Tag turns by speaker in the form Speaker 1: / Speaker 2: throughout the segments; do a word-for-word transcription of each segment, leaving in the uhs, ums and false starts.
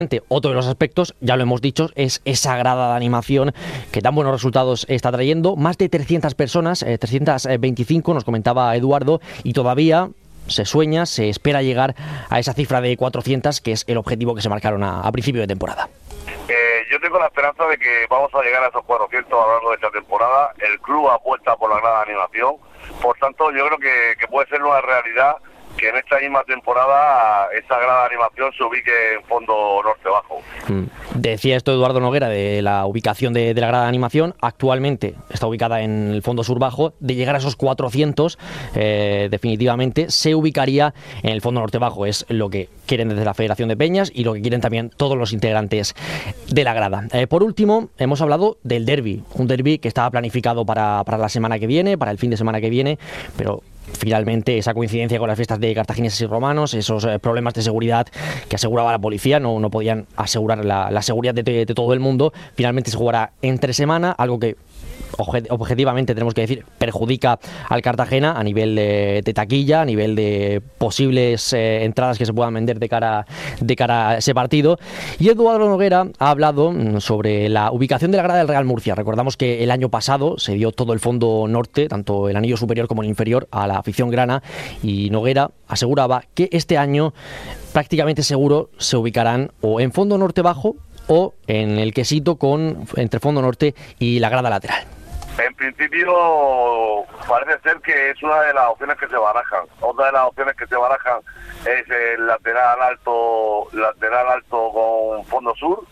Speaker 1: Otro de los aspectos, ya lo hemos dicho, es esa grada de animación que tan buenos resultados está trayendo. Más de trescientas personas, eh, trescientas veinticinco, nos comentaba Eduardo, y todavía se sueña, se espera llegar a esa cifra de cuatrocientas, que es el objetivo que se marcaron a, a principio de temporada.
Speaker 2: Eh, yo tengo la esperanza de que vamos a llegar a esos cuatrocientos a lo largo de esta temporada. El club apuesta por la grada de animación, por tanto yo creo que, que puede ser una realidad que en esta misma temporada esa grada de animación se ubique en fondo norte-bajo.
Speaker 1: Mm. Decía esto Eduardo Noguera de la ubicación de, de la grada de animación. Actualmente está ubicada en el fondo sur-bajo. De llegar a esos cuatrocientos, eh, definitivamente se ubicaría en el fondo norte-bajo. Es lo que quieren desde la Federación de Peñas y lo que quieren también todos los integrantes de la grada. Eh, por último, hemos hablado del derbi, un derbi que estaba planificado para, para la semana que viene, para el fin de semana que viene, pero finalmente esa coincidencia con las fiestas de cartagineses y romanos, esos eh, problemas de seguridad que aseguraba la policía, no, no podían asegurar la, la seguridad de, de todo el mundo. Finalmente se jugará entre semana, algo que objetivamente tenemos que decir perjudica al Cartagena a nivel de, de taquilla, a nivel de posibles eh, entradas que se puedan vender de cara, de cara a ese partido. Y Eduardo Noguera ha hablado sobre la ubicación de la grada del Real Murcia. Recordamos que el año pasado se dio todo el fondo norte, tanto el anillo superior como el inferior, a la afición grana, y Noguera aseguraba que este año prácticamente seguro se ubicarán o en fondo norte bajo o en el quesito con entre fondo norte y la grada lateral.
Speaker 2: En principio parece ser que es una de las opciones que se barajan. Otra de las opciones que se barajan es el lateral alto, lateral alto con fondo sur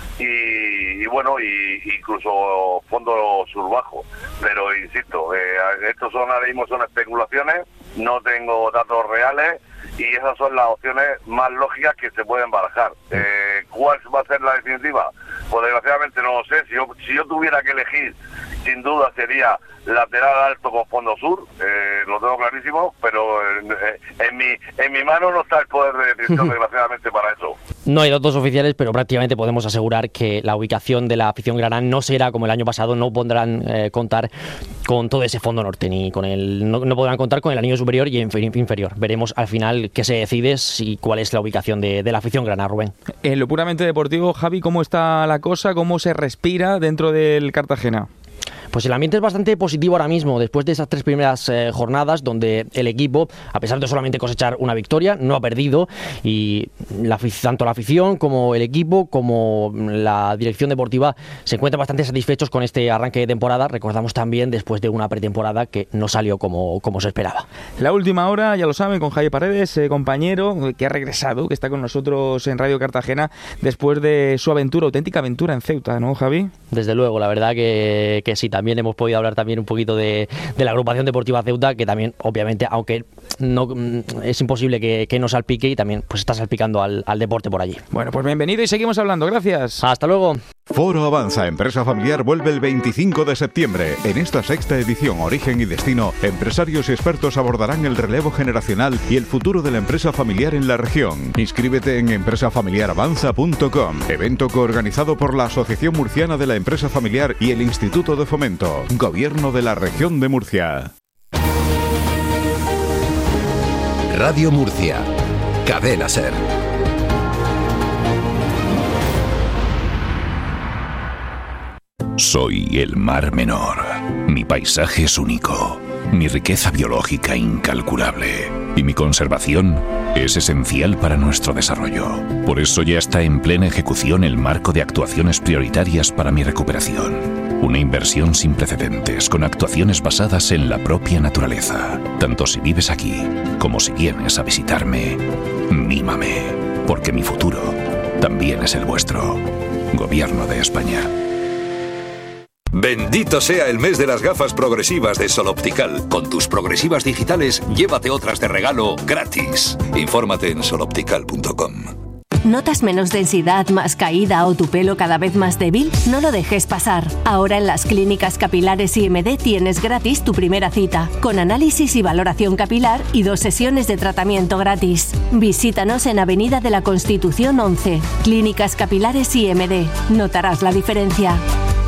Speaker 2: y, y bueno, y incluso fondo sur bajo. Pero insisto, eh, estos son ahora mismo son especulaciones, no tengo datos reales y esas son las opciones más lógicas que se pueden barajar. Eh, ¿Cuál va a ser la definitiva? Pues desgraciadamente no lo sé. Si yo, si yo tuviera que elegir, sin duda sería lateral alto con fondo sur, eh, lo tengo clarísimo, pero en, en, mi, en mi mano no está el poder de decisión, desgraciadamente, para eso.
Speaker 1: No hay datos oficiales, pero prácticamente podemos asegurar que la ubicación de la afición grana no será como el año pasado. No podrán eh, contar con todo ese fondo norte, ni con el no, no podrán contar con el anillo superior y inferior. Veremos al final qué se decide y cuál es la ubicación de, de la afición grana, Rubén.
Speaker 3: En lo puramente deportivo, Javi, ¿cómo está la cosa? ¿Cómo se respira dentro del Cartagena?
Speaker 1: Pues el ambiente es bastante positivo ahora mismo, después de esas tres primeras eh, jornadas donde el equipo, a pesar de solamente cosechar una victoria, no ha perdido, y la, tanto la afición como el equipo como la dirección deportiva se encuentran bastante satisfechos con este arranque de temporada. Recordamos también después de una pretemporada que no salió como, como se esperaba.
Speaker 3: La última hora, ya lo saben, con Javi Paredes, eh, compañero que ha regresado, que está con nosotros en Radio Cartagena después de su aventura, auténtica aventura en Ceuta, ¿no, Javi?
Speaker 1: Desde luego, la verdad que, que sí, también hemos podido hablar también un poquito de, de la agrupación deportiva Ceuta, que también, obviamente, aunque no es imposible que, que nos salpique, y también pues está salpicando al, al deporte por allí.
Speaker 3: Bueno, pues bienvenido y seguimos hablando. Gracias.
Speaker 1: Hasta luego.
Speaker 4: Foro Avanza Empresa Familiar vuelve el veinticinco de septiembre. En esta sexta edición, Origen y Destino, empresarios y expertos abordarán el relevo generacional y el futuro de la empresa familiar en la región. Inscríbete en empresa familiar avanza punto com, evento coorganizado por la Asociación Murciana de la Empresa Familiar y el Instituto de Fomento, Gobierno de la Región de Murcia.
Speaker 5: Radio Murcia, Cadena Ser.
Speaker 6: Soy el Mar Menor. Mi paisaje es único, mi riqueza biológica incalculable y mi conservación es esencial para nuestro desarrollo. Por eso ya está en plena ejecución el marco de actuaciones prioritarias para mi recuperación. Una inversión sin precedentes con actuaciones basadas en la propia naturaleza. Tanto si vives aquí como si vienes a visitarme, mímame, porque mi futuro también es el vuestro. Gobierno de España.
Speaker 5: Bendito sea el mes de las gafas progresivas de Sol Optical. Con tus progresivas digitales, llévate otras de regalo gratis. Infórmate en sol optical punto com.
Speaker 7: ¿Notas menos densidad, más caída o tu pelo cada vez más débil? No lo dejes pasar. Ahora en las clínicas capilares I M D tienes gratis tu primera cita, con análisis y valoración capilar y dos sesiones de tratamiento gratis. Visítanos en Avenida de la Constitución once. Clínicas Capilares I M D. Notarás la diferencia.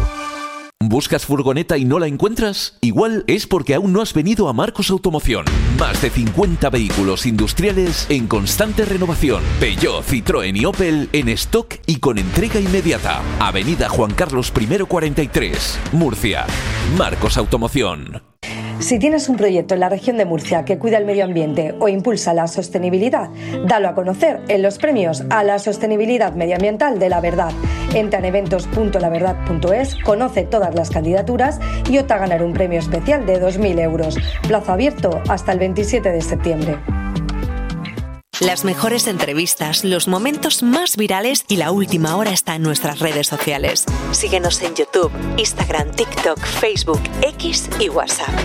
Speaker 8: ¿Buscas furgoneta y no la encuentras? Igual es porque aún no has venido a Marcos Automoción. Más de cincuenta vehículos industriales en constante renovación. Peugeot, Citroën y Opel en stock y con entrega inmediata. Avenida Juan Carlos I cuarenta y tres, Murcia. Marcos Automoción.
Speaker 9: Si tienes un proyecto en la región de Murcia que cuida el medio ambiente o impulsa la sostenibilidad, dalo a conocer en los premios a la sostenibilidad medioambiental de La Verdad. Entra en eventos punto la verdad punto es, conoce todas las candidaturas y opta a ganar un premio especial de dos mil euros. Plazo abierto hasta el veintisiete de septiembre.
Speaker 10: Las mejores entrevistas, los momentos más virales y la última hora está en nuestras redes sociales. Síguenos en YouTube, Instagram, TikTok, Facebook, X y WhatsApp.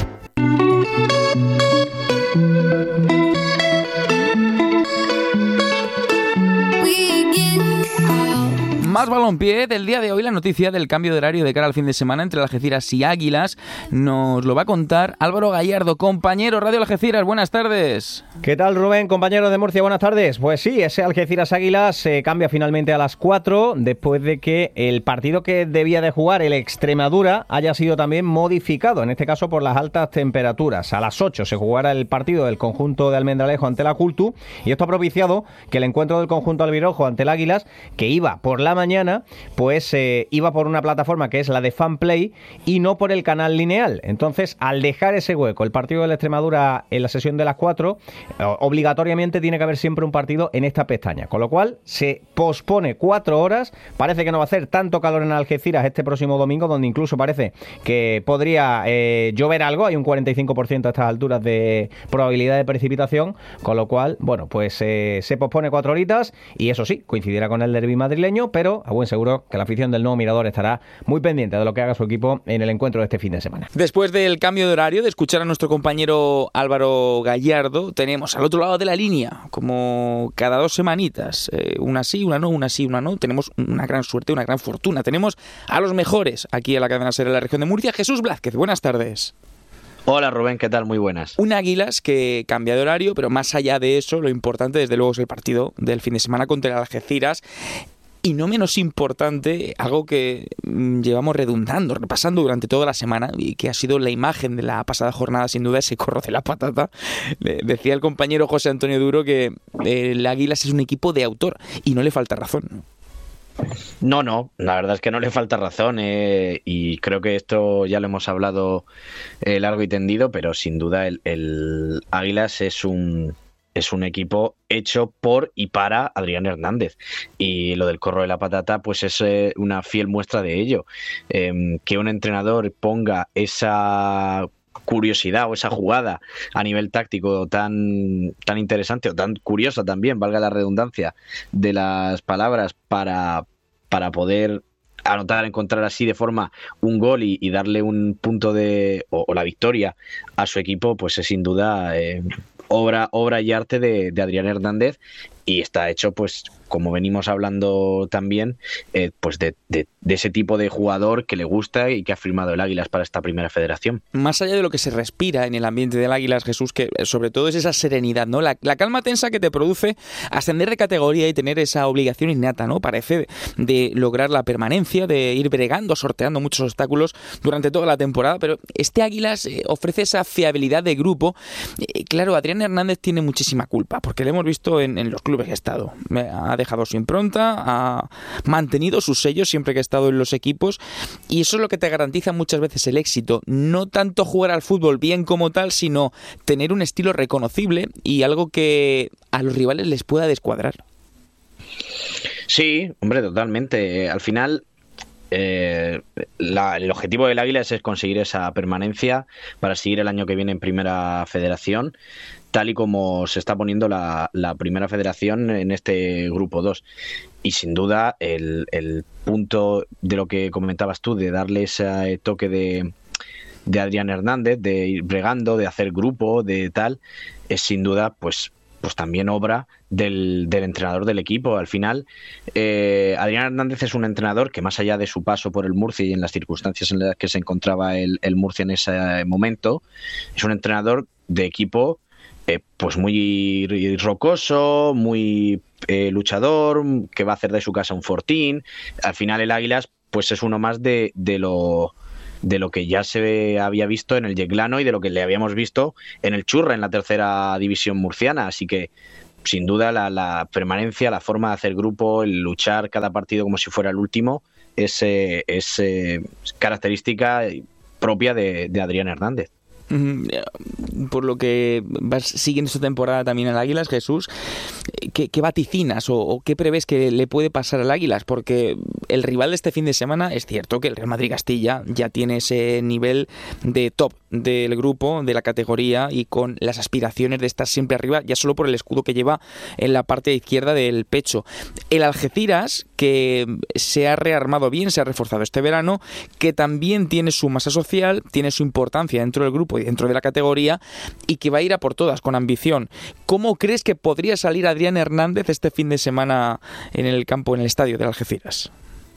Speaker 3: Más balompié del día de hoy, la noticia del cambio de horario de cara al fin de semana entre Algeciras y Águilas. Nos lo va a contar Álvaro Gallardo, compañero Radio Algeciras. Buenas tardes.
Speaker 11: ¿Qué tal, Rubén, compañero de Murcia? Buenas tardes. Pues sí, ese Algeciras Águilas se eh, cambia finalmente a las cuatro después de que el partido que debía de jugar el Extremadura haya sido también modificado, en este caso por las altas temperaturas. A las ocho se jugará el partido del conjunto de Almendralejo ante la Cultu y esto ha propiciado que el encuentro del conjunto albirrojo ante el Águilas, que iba por la mañana, pues eh, iba por una plataforma que es la de Fanplay y no por el canal lineal. Entonces, al dejar ese hueco, el partido de la Extremadura en la sesión de las cuatro, obligatoriamente tiene que haber siempre un partido en esta pestaña, con lo cual se pospone cuatro horas. Parece que no va a hacer tanto calor en Algeciras este próximo domingo, donde incluso parece que podría eh, llover algo. Hay un cuarenta y cinco por ciento a estas alturas de probabilidad de precipitación, con lo cual, bueno, pues eh, se pospone cuatro horitas y eso sí, coincidirá con el derbi madrileño, pero a buen seguro que la afición del Nuevo Mirador estará muy pendiente de lo que haga su equipo en el encuentro de este fin de semana.
Speaker 3: Después del cambio de horario, de escuchar a nuestro compañero Álvaro Gallardo, tenemos al otro lado de la línea, como cada dos semanitas, eh, una sí, una no, una sí, una no. Tenemos una gran suerte, una gran fortuna. Tenemos a los mejores aquí en la cadena SER de la región de Murcia. Jesús Blázquez, buenas tardes.
Speaker 12: Hola Rubén, ¿qué tal? Muy buenas.
Speaker 3: Un Águilas que cambia de horario, pero más allá de eso, lo importante desde luego es el partido del fin de semana contra el Algeciras. Y no menos importante, algo que llevamos redundando, repasando durante toda la semana y que ha sido la imagen de la pasada jornada, sin duda, ese corro de la patata. Decía el compañero José Antonio Duro que el Águilas es un equipo de autor y no le falta razón.
Speaker 12: No, no, la verdad es que no le falta razón eh, y creo que esto ya lo hemos hablado eh, largo y tendido, pero sin duda el, el Águilas es un... es un equipo hecho por y para Adrián Hernández. Y lo del corro de la patata, pues es eh, una fiel muestra de ello. Eh, que un entrenador ponga esa curiosidad o esa jugada a nivel táctico tan, tan interesante o tan curiosa también, valga la redundancia de las palabras, para, para poder anotar, encontrar así de forma un gol y, y darle un punto de o, o la victoria a su equipo, pues es sin duda eh, obra, obra y arte de, de Adrián Hernández, y está hecho, pues como venimos hablando también, eh, pues de, de, de ese tipo de jugador que le gusta y que ha firmado el Águilas para esta primera federación.
Speaker 3: Más allá de lo que se respira en el ambiente del Águilas, Jesús, que sobre todo es esa serenidad, ¿no? La, la calma tensa que te produce ascender de categoría y tener esa obligación innata, ¿no? Parece de lograr la permanencia, de ir bregando, sorteando muchos obstáculos durante toda la temporada, pero este Águilas eh, ofrece esa fiabilidad de grupo. Eh, claro, Adrián Hernández tiene muchísima culpa, porque lo hemos visto en, en los clubes que ha estado. Ha dejado su impronta, ha mantenido sus sellos siempre que ha estado en los equipos, y eso es lo que te garantiza muchas veces el éxito. No tanto jugar al fútbol bien como tal, sino tener un estilo reconocible y algo que a los rivales les pueda descuadrar.
Speaker 12: Sí, hombre, totalmente. Al final, eh, la, el objetivo del Águilas es conseguir esa permanencia para seguir el año que viene en Primera Federación, tal y como se está poniendo la, la Primera Federación en este Grupo dos. Y sin duda el, el punto de lo que comentabas tú, de darle ese toque de, de Adrián Hernández, de ir bregando, de hacer grupo, de tal, es sin duda pues, pues también obra del, del entrenador del equipo. Al final, eh, Adrián Hernández es un entrenador que, más allá de su paso por el Murcia y en las circunstancias en las que se encontraba el, el Murcia en ese momento, es un entrenador de equipo Eh, pues muy rocoso, muy eh, luchador, que va a hacer de su casa un fortín. Al final el Águilas pues es uno más de, de lo de lo que ya se había visto en el Yeclano y de lo que le habíamos visto en el Churra, en la tercera división murciana. Así que, sin duda, la, la permanencia, la forma de hacer grupo, el luchar cada partido como si fuera el último, es, eh, es eh, característica propia de, de Adrián Hernández.
Speaker 3: Por lo que vas siguiendo esta temporada también al Águilas, Jesús, ¿qué, qué vaticinas o, o qué prevés que le puede pasar al Águilas? Porque el rival de este fin de semana, es cierto que el Real Madrid Castilla ya tiene ese nivel de top del grupo, de la categoría, y con las aspiraciones de estar siempre arriba, ya solo por el escudo que lleva en la parte izquierda del pecho. El Algeciras, que se ha rearmado bien, se ha reforzado este verano, que también tiene su masa social, tiene su importancia dentro del grupo y dentro de la categoría, y que va a ir a por todas con ambición. ¿Cómo crees que podría salir Adrián Hernández este fin de semana en el campo, en el estadio del Algeciras?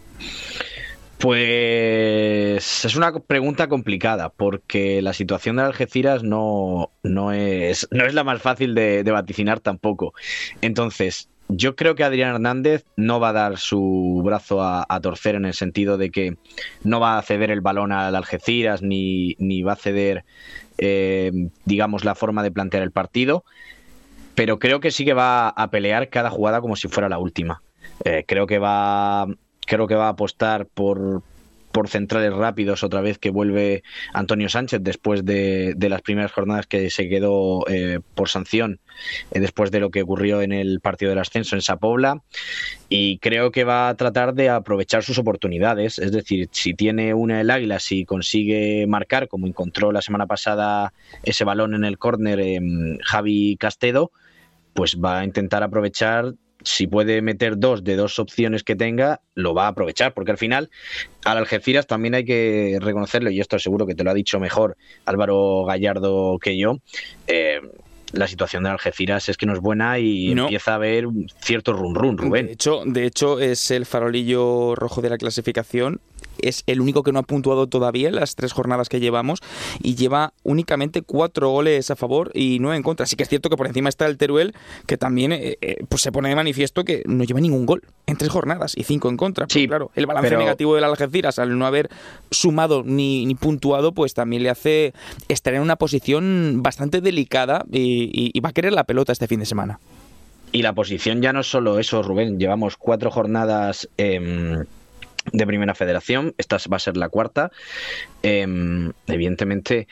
Speaker 12: Pues es una pregunta complicada, porque la situación de Algeciras no, no, es, no es la más fácil de, de vaticinar tampoco. Entonces, yo creo que Adrián Hernández no va a dar su brazo a, a torcer, en el sentido de que no va a ceder el balón al Algeciras, ni, ni va a ceder, eh, digamos, la forma de plantear el partido, pero creo que sí que va a pelear cada jugada como si fuera la última. Eh, creo que va... Creo que va a apostar por, por centrales rápidos, otra vez que vuelve Antonio Sánchez después de, de las primeras jornadas que se quedó eh, por sanción, eh, después de lo que ocurrió en el partido del ascenso en Sa Pobla, y creo que va a tratar de aprovechar sus oportunidades. Es decir, si tiene una el Águila, si consigue marcar, como encontró la semana pasada ese balón en el córner eh, Javi Castedo, pues va a intentar aprovechar. Si puede meter dos de dos opciones que tenga, lo va a aprovechar, porque al final al Algeciras también hay que reconocerlo, y esto seguro que te lo ha dicho mejor Álvaro Gallardo que yo, eh, la situación de Algeciras es que no es buena y no. Empieza a haber un cierto run run, Rubén.
Speaker 3: De hecho, de hecho, es el farolillo rojo de la clasificación. Es el único que no ha puntuado todavía en las tres jornadas que llevamos, y lleva únicamente cuatro goles a favor y nueve en contra. Así que es cierto que por encima está el Teruel, que también eh, pues se pone de manifiesto que no lleva ningún gol en tres jornadas y cinco en contra. Sí, pero claro, el balance pero... negativo del Algeciras, al no haber sumado ni, ni puntuado, pues también le hace estar en una posición bastante delicada, y, y, y va a querer la pelota este fin de semana.
Speaker 12: Y la posición ya no es solo eso, Rubén. Llevamos cuatro jornadas eh, de Primera Federación, esta va a ser la cuarta. Eh, evidentemente,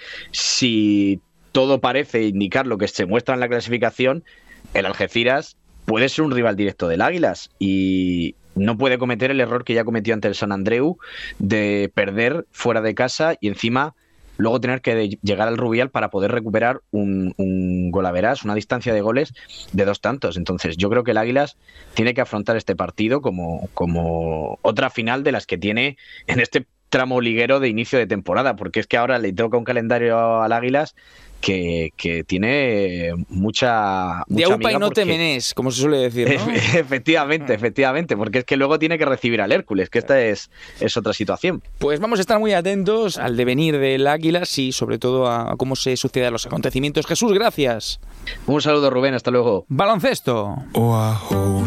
Speaker 12: si todo parece indicar lo que se muestra en la clasificación, el Algeciras puede ser un rival directo del Águilas y no puede cometer el error que ya cometió ante el Sant Andreu de perder fuera de casa y encima luego tener que llegar al Rubial para poder recuperar un, un golaveras, una distancia de goles de dos tantos. Entonces yo creo que el Águilas tiene que afrontar este partido como, como otra final de las que tiene en este tramo liguero de inicio de temporada, porque es que ahora le toca un calendario al Águilas que, que tiene mucha, mucha
Speaker 3: de aupa y no
Speaker 12: porque...
Speaker 3: te menés, como se suele decir, ¿no?
Speaker 12: Efectivamente, efectivamente, porque es que luego tiene que recibir al Hércules, que esta es, es otra situación.
Speaker 3: Pues vamos a estar muy atentos al devenir del Águilas y sobre todo a cómo se suceden los acontecimientos. Jesús, gracias.
Speaker 12: Un saludo, Rubén, hasta luego.
Speaker 3: Baloncesto.